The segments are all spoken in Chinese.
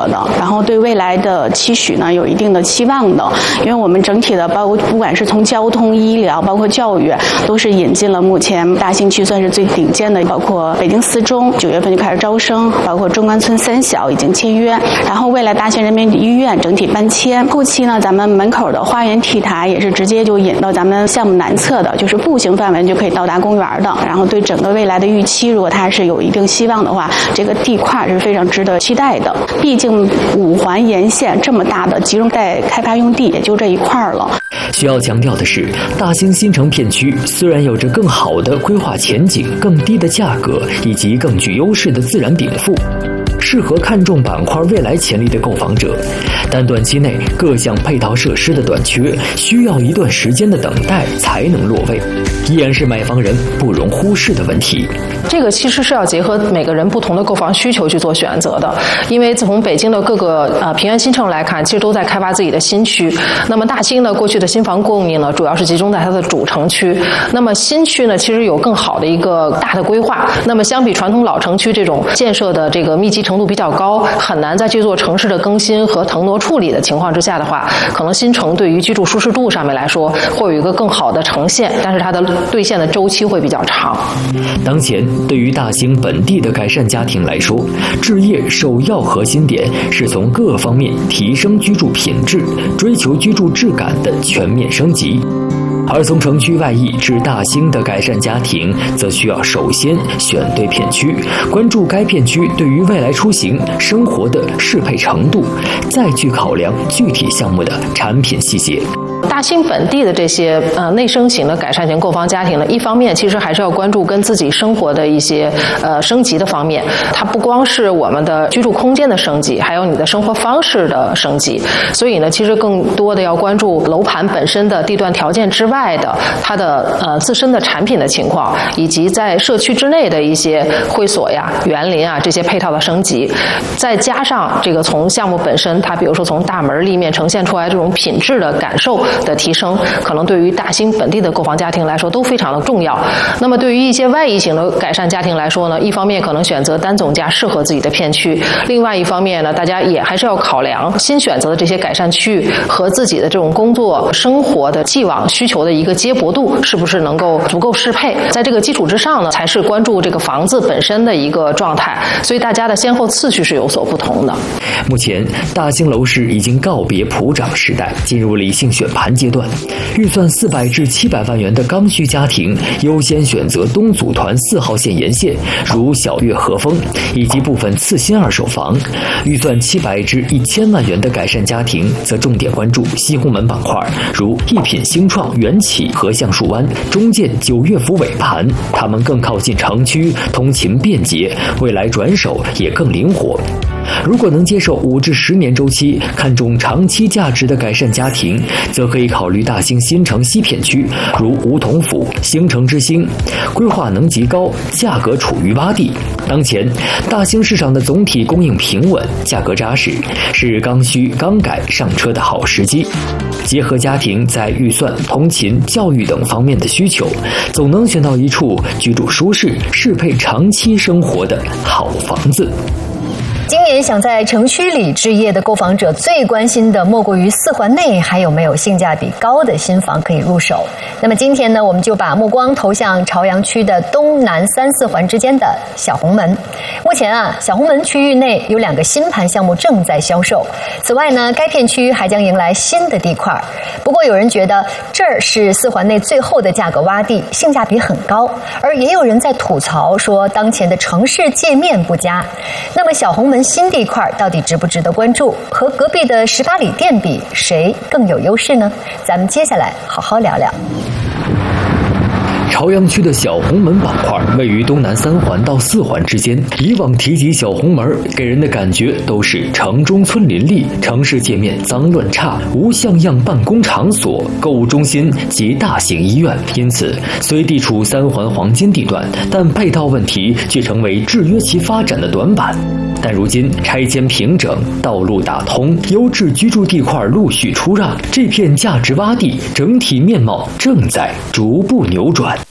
的，然后对未来的期许呢有一定的期望的。因为我们整体的包括不管是从交通、医疗，包括教育，都是引进了目前大兴区算是最顶尖的，包括北京四中9月份就开始招生，包括中关村3小已经签约，然后未来大兴人民医院整体搬迁，后期呢咱们门口的花园 T 台也是直接就引到咱们项目南侧的，就是步行范围就可以到达公园的。然后对整个未来的预期，如果它是有一定希望的话，这个地块是非常值得期待的。毕竟5环沿线这么大的集中带开发用地也就这一块了。 需要强调的是，大兴新城片区虽然有着更好的规划前景、更低的价格以及更具优势的自然禀赋，适合看重板块未来潜力的购房者，但短期内各项配套设施的短缺需要一段时间的等待才能落位，依然是买房人不容忽视的问题。 这个其实是要结合每个人不同的购房需求去做选择的，因为从北京的各个平原新城来看，其实都在开发自己的新区。那么大兴呢，过去的新房供应呢，主要是集中在它的主城区。那么新区呢，其实有更好的一个大的规划。那么相比传统老城区这种建设的这个密集程度比较高，很难再去做城市的更新和腾挪处理的情况之下的话，可能新城对于居住舒适度上面来说，会有一个更好的呈现，但是它的兑现的周期会比较长。 当前对于大兴本地的改善家庭来说，置业首要核心点是从各方面提升居住品质，追求居住质感的全面升级。而从城区外溢至大兴的改善家庭，则需要首先选对片区，关注该片区对于未来出行生活的适配程度，再去考量具体项目的产品细节。 大兴本地的这些内生型的改善型购房家庭呢，一方面其实还是要关注跟自己生活的一些升级的方面，它不光是我们的居住空间的升级，还有你的生活方式的升级。所以呢，其实更多的要关注楼盘本身的地段条件之外的它的自身的产品的情况，以及在社区之内的一些会所呀、园林啊这些配套的升级，再加上这个从项目本身，它比如说从大门立面呈现出来这种品质的感受的提升，可能对于大兴本地的购房家庭来说都非常的重要。那么对于一些外溢型的改善家庭来说呢，一方面可能选择单总价适合自己的片区，另外一方面呢，大家也还是要考量新选择的这些改善区域和自己的这种工作生活的既往需求的一个接驳度是不是能够足够适配。在这个基础之上呢，才是关注这个房子本身的一个状态，所以大家的先后次序是有所不同的。 目前大兴楼市已经告别普涨时代，进入理性选盘阶段，预算400至700万元的刚需家庭优先选择东组团4号线沿线，如小悦和风以及部分次新二手房；预算700至1000万元的改善家庭则重点关注西红门板块，如一品兴创、元起和橡树湾、中建、9月府尾盘，他们更靠近城区，通勤便捷，未来转手也更灵活。如果能接受5至10年周期，看重长期价值的改善家庭，则可以考虑大兴新城西片区，如梧桐府、兴城之星，规划能级高，价格处于洼地。当前大兴市场的总体供应平稳，价格扎实，是刚需刚改上车的好时机。结合家庭在预算、通勤、教育等方面的需求，总能选到一处居住舒适、适配长期生活的好房子。 今年想在城区里置业的购房者最关心的莫过于4环内还有没有性价比高的新房可以入手。那么今天呢，我们就把目光投向朝阳区的东南3、4环之间的小红门。目前小红门区域内有2个新盘项目正在销售。此外呢，该片区还将迎来新的地块。不过有人觉得这儿是4环内最后的价格洼地，性价比很高，而也有人在吐槽说当前的城市界面不佳。那么小红门新地块到底值不值得关注？和隔壁的18里店比，谁更有优势呢？咱们接下来好好聊聊。 朝阳区的小红门板块位于东南3环到4环之间。以往提及小红门，给人的感觉都是城中村林立，城市界面脏乱差，无像样办公场所、购物中心及大型医院。因此，虽地处3环黄金地段，但配套问题却成为制约其发展的短板。但如今拆迁平整，道路打通，优质居住地块陆续出让，这片价值洼地整体面貌正在逐步扭转。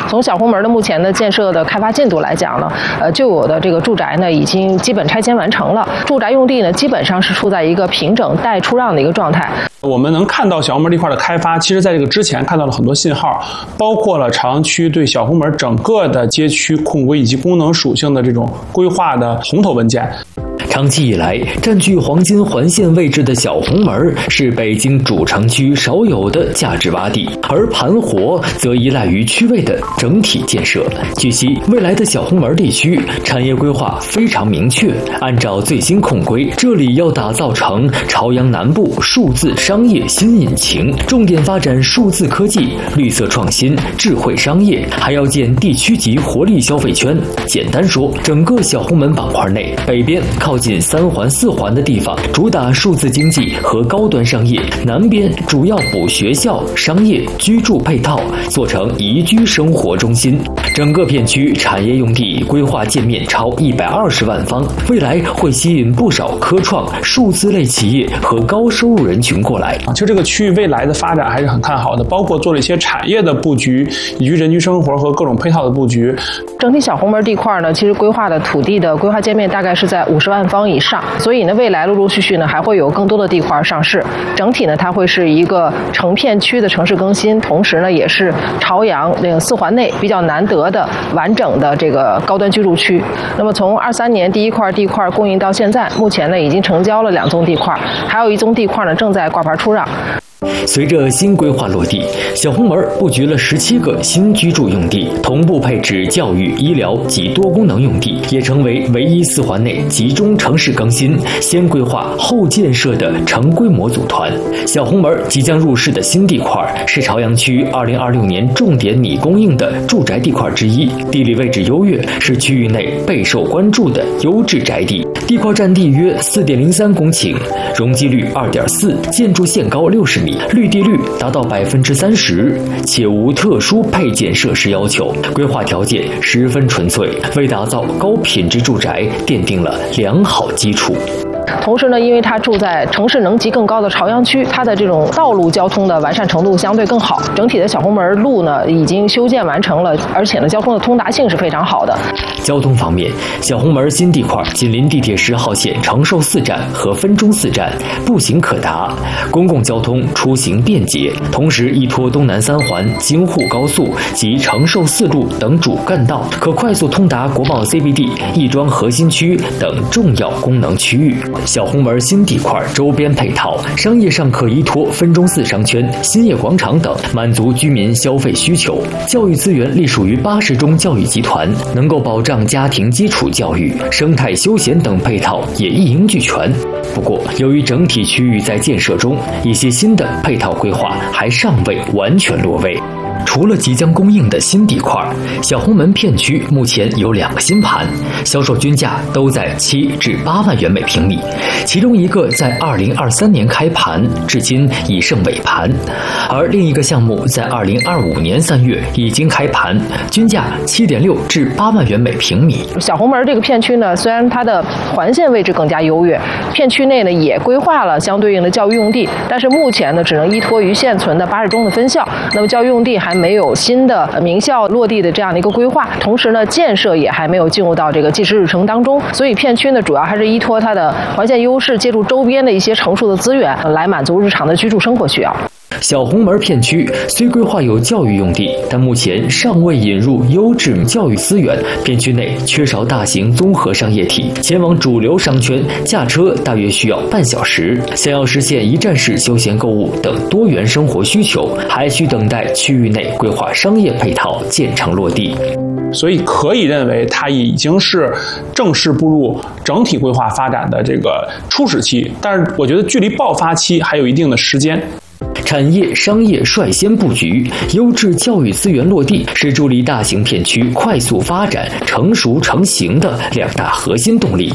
从小红门的目前的建设的开发进度来讲呢，旧有的这个住宅呢已经基本拆迁完成了，住宅用地呢基本上是处在一个平整待出让的一个状态。 我们能看到小红门地块的开发，其实在这个之前看到了很多信号，包括了朝阳区对小红门整个的街区控规以及功能属性的这种规划的红头文件。 长期以来，占据黄金环线位置的小红门是北京主城区少有的价值洼地，而盘活则依赖于区位的整体建设。据悉，未来的小红门地区产业规划非常明确，按照最新控规，这里要打造成朝阳南部数字商业新引擎，重点发展数字科技、绿色创新、智慧商业，还要建地区级活力消费圈。简单说，整个小红门板块内，北边靠近3环4环的地方主打数字经济和高端商业，南边主要补学校、商业、居住配套，做成宜居生活中心。整个片区产业用地规划建面超120万方，未来会吸引不少科创、数字类企业和高收入人群过来。 其实这个区域未来的发展还是很看好的，包括做了一些产业的布局，以及人居生活和各种配套的布局。 整体小红门地块呢，其实规划的土地的规划建面大概是在50万方以上，所以呢，未来陆陆续续呢还会有更多的地块上市。整体呢，它会是一个成片区的城市更新，同时呢，也是朝阳这个4环内比较难得的完整的这个高端居住区。那么从23年第一块地块供应到现在，目前呢已经成交了2宗地块，还有1宗地块呢正在挂牌出让。 随着新规划落地，小红门布局了17个新居住用地，同步配置教育、医疗及多功能用地，也成为唯一4环内集中城市更新、先规划后建设的成规模组团。小红门即将入市的新地块是朝阳区2026年重点拟供应的住宅地块之一，地理位置优越，是区域内备受关注的优质宅地。地块占地约4.03公顷，容积率2.4%，建筑限高60米，绿地率达到30%，且无特殊配件设施要求，规划条件十分纯粹，为打造高品质住宅奠定了良好基础。 同时呢，因为它住在城市能级更高的朝阳区，它的这种道路交通的完善程度相对更好。整体的小红门路呢已经修建完成了，而且呢交通的通达性是非常好的。 交通方面，小红门新地块紧邻地铁10号线长寿4站和分钟4站，步行可达，公共交通出行便捷，同时依托东南3环、京沪高速及长寿4路等主干道，可快速通达国贸 CBD、亦庄核心区等重要功能区域。小红门新地块周边配套，商业上可依托分钟4商圈、兴业广场等，满足居民消费需求。教育资源隶属于80中教育集团，能够保障家庭基础教育、生态休闲等配套也一应俱全。不过，由于整体区域在建设中，一些新的配套规划还尚未完全落位。除了即将供应的新地块，小红门片区目前有2个新盘，销售均价都在7至8万元每平米，其中一个在2023年开盘，至今已剩尾盘，而另一个项目在2025年3月已经开盘，均价7.6至8万元每平米。 小红门这个片区呢，虽然它的环线位置更加优越，片区内呢也规划了相对应的教育用地，但是目前呢只能依托于现存的80中的分校，那么教育用地还没有新的名校落地的这样的一个规划，同时呢建设也还没有进入到这个计时日程当中，所以片区呢主要还是依托它的环线优势，借助周边的一些成熟的资源来满足日常的居住生活需要。 小红门片区虽规划有教育用地，但目前尚未引入优质教育资源，片区内缺少大型综合商业体，前往主流商圈驾车大约需要半小时。想要实现一站式休闲购物等多元生活需求，还需等待区域内规划商业配套建成落地。 所以可以认为它已经是正式步入整体规划发展的这个初始期，但是我觉得距离爆发期还有一定的时间。 产业商业率先布局，优质教育资源落地，是助力大型片区快速发展、成熟成型的2大核心动力。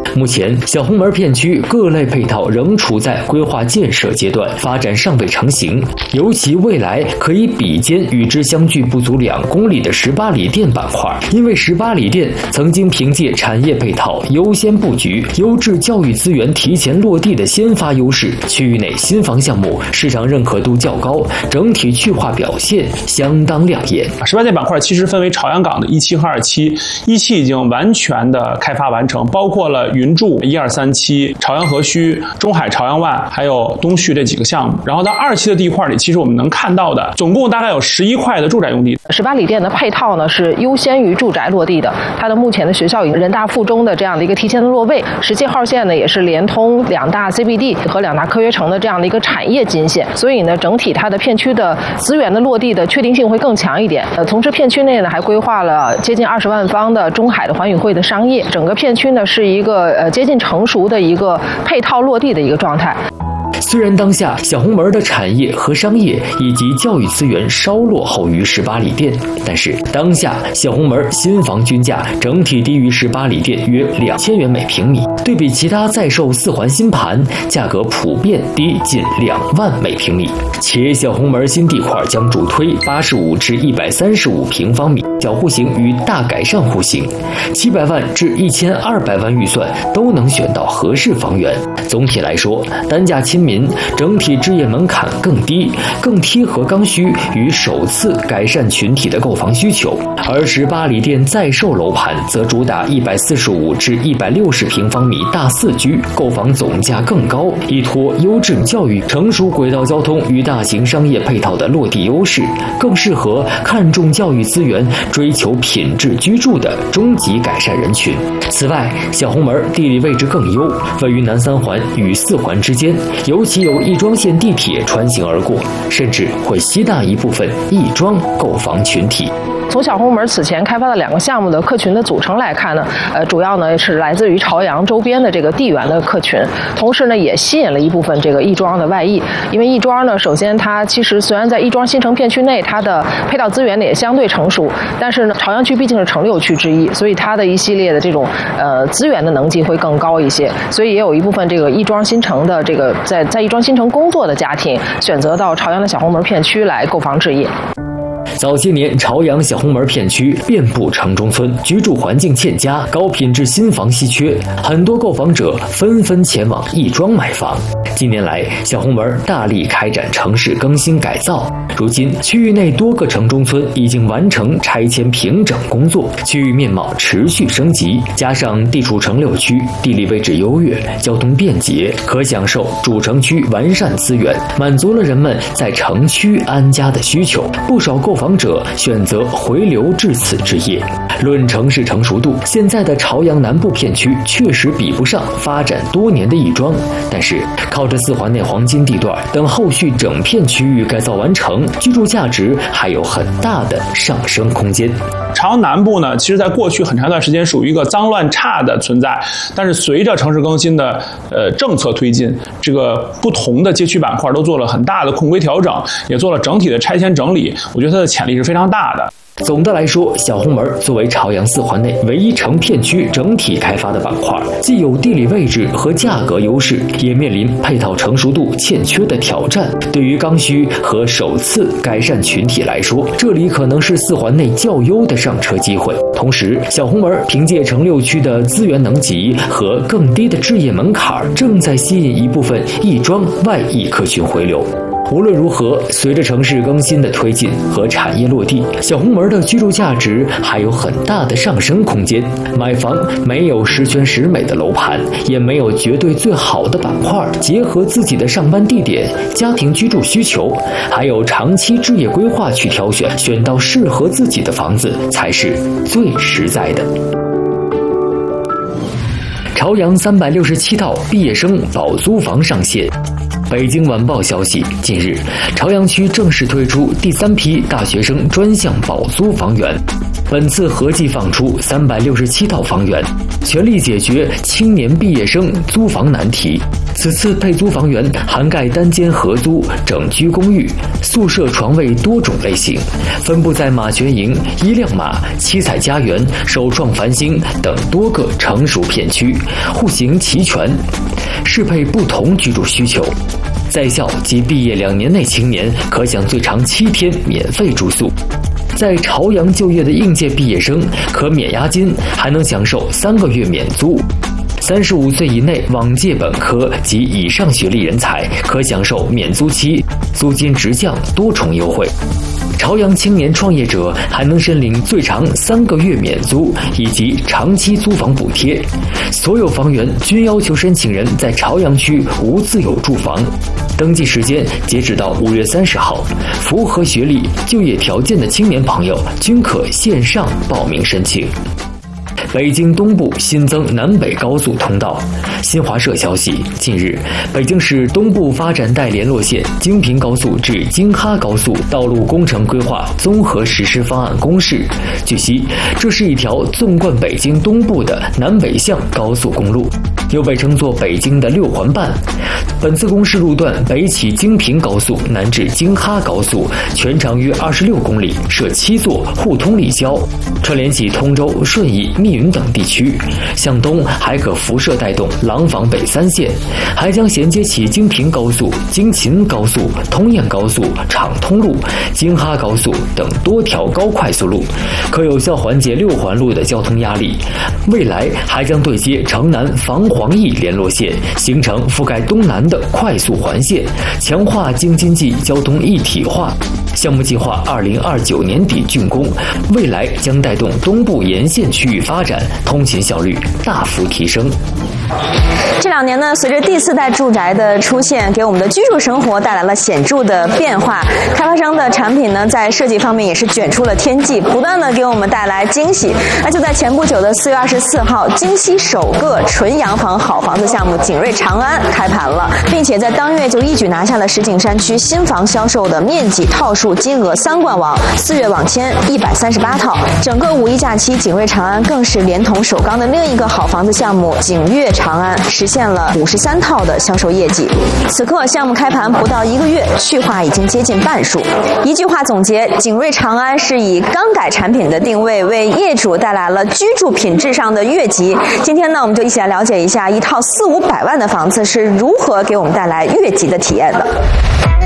目前，小红门片区各类配套仍处在规划建设阶段，发展尚未成型。尤其未来可以比肩与之相距不足2公里的18里店板块，因为18里店曾经凭借产业配套优先布局、优质教育资源提前落地的先发优势，区域内新房项目市场认可度较高，整体区划表现相当亮眼。 18店板块其实分为朝阳港的1期和2期，1期已经完全的开发完成，包括了云筑1、2、3期、朝阳河虚、中海朝阳湾还有东旭这几个项目。然后到2期的地块里，其实我们能看到的总共大概有11块的住宅用地。 18里店的配套呢是优先于住宅落地的，它的目前的学校以人大附中的这样的一个提前的落位，17号线呢也是连通2大 CBD 和2大科学城的这样的一个产业金线，所以呢整体它的片区的资源的落地的确定性会更强一点。同时片区内呢还规划了接近20万方的中海的环宇汇的商业，整个片区呢是一个接近成熟的一个配套落地的一个状态。 虽然当下小红门的产业和商业以及教育资源稍落后于18里店，但是当下小红门新房均价整体低于18里店约2000元每平米，对比其他在售4环新盘，价格普遍低近2万每平米。且小红门新地块将主推85至135平方米小户型与大改善户型，700万至1200万预算都能选到合适房源。总体来说，单价亲民，整体置业门槛更低，更贴合刚需与首次改善群体的购房需求。而18里店在售楼盘则主打145至160平方米大4居，购房总价更高，依托优质教育、成熟轨道交通与大型商业配套的落地优势，更适合看重教育资源、追求品质居住的中级改善人群。此外，小红门地理位置更优，位于南3环与4环之间，尤其有亦庄线地铁穿行而过，甚至会吸纳一部分亦庄购房群体。 从小红门此前开发的2个项目的客群的组成来看呢，主要呢是来自于朝阳周边的这个地缘的客群，同时呢也吸引了一部分这个亦庄的外溢。因为亦庄呢，首先它其实虽然在亦庄新城片区内，它的配套资源呢也相对成熟，但是呢朝阳区毕竟是城6区之一，所以它的一系列的这种资源的能级会更高一些，所以也有一部分这个亦庄新城的这个在亦庄新城工作的家庭选择到朝阳的小红门片区来购房置业。 早些年，朝阳小红门片区遍布城中村，居住环境欠佳，高品质新房稀缺，很多购房者纷纷前往亦庄买房。近年来，小红门大力开展城市更新改造，如今区域内多个城中村已经完成拆迁平整工作，区域面貌持续升级，加上地处城6区，地理位置优越，交通便捷，可享受主城区完善资源，满足了人们在城区安家的需求。不少购房者选择回流至此置业。论城市成熟度，现在的朝阳南部片区确实比不上发展多年的亦庄，但是靠着4环内黄金地段等后续整片区域改造完成，居住价值还有很大的上升空间。 朝阳南部呢，其实在过去很长一段时间属于一个脏乱差的存在，但是随着城市更新的政策推进，这个不同的街区板块都做了很大的控规调整，也做了整体的拆迁整理，我觉得它的潜力是非常大的。 总的来说，小红门作为朝阳4环内唯一成片区整体开发的板块，既有地理位置和价格优势，也面临配套成熟度欠缺的挑战。对于刚需和首次改善群体来说，这里可能是4环内较优的上车机会。同时，小红门凭借城6区的资源能级和更低的置业门槛，正在吸引一部分亦庄外溢客群回流。无论如何，随着城市更新的推进和产业落地，小红门的居住价值还有很大的上升空间。买房没有十全十美的楼盘，也没有绝对最好的板块，结合自己的上班地点、家庭居住需求，还有长期置业规划去挑选，选到适合自己的房子才是最实在的。朝阳367套毕业生保租房上线。 北京晚报消息，近日，朝阳区正式推出第3批大学生专项保租房源。本次合计放出367套房源，全力解决青年毕业生租房难题。此次配租房源涵盖单间合租、整居公寓、宿舍床位多种类型，分布在马泉营、一亮马、七彩家园、首创繁星等多个成熟片区，户型齐全，适配不同居住需求。在校及毕业2年内青年可享最长7天免费住宿。在朝阳就业的应届毕业生可免押金，还能享受3个月免租。35岁以内往届本科及以上学历人才可享受免租期、租金直降多重优惠。朝阳青年创业者还能申领最长3个月免租以及长期租房补贴。所有房源均要求申请人在朝阳区无自有住房。登记时间截止到5月30号，符合学历、就业条件的青年朋友均可线上报名申请。北京东部新增南北高速通道。新华社消息，近日，北京市东部发展带联络线京平高速至京哈高速道路工程规划综合实施方案公示。据悉，这是一条纵贯北京东部的南北向高速公路，又被称作北京的6环半。本次公示路段北起京平高速，南至京哈高速，全长约26公里，设7座，互通立交，串联起通州、顺义、密云等地区。向东还可辐射带动廊坊北3线，还将衔接起京平高速、京秦高速、通燕高速、畅通路、京哈高速等多条高快速路，可有效缓解6环路的交通压力。未来还将对接城南防黄驿联络线，形成覆盖东南的快速环线，强化京津冀交通一体化。项目计划2029年底竣工，未来将带动东部沿线区域发展，通勤效率大幅提升。 这2年呢，随着第4代住宅的出现，给我们的居住生活带来了显著的变化。开发商的产品呢，在设计方面也是卷出了天际，不断的给我们带来惊喜。那就在前不久的4月24号，京西首个纯洋房好房子项目景瑞长安开盘了，并且在当月就一举拿下了石景山区新房销售的面积、套数、金额3冠王，4月网签138套。整个5一假期，景瑞长安更是连同首钢的另一个好房子项目景悦长安实现了53套的销售业绩。此刻项目开盘不到1个月，去化已经接近半数。一句话总结，景瑞长安是以钢改产品的定位，为业主带来了居住品质上的跃级。今天呢，我们就一起来了解一下一套400-500万的房子是如何给我们带来跃级的体验的。